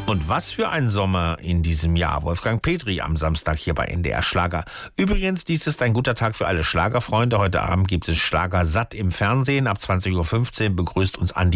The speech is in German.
Und was für ein Sommer in diesem Jahr. Wolfgang Petri am Samstag hier bei NDR Schlager. Übrigens, dies ist ein guter Tag für alle Schlagerfreunde. Heute Abend gibt es Schlager satt im Fernsehen. Ab 20.15 Uhr begrüßt uns Andi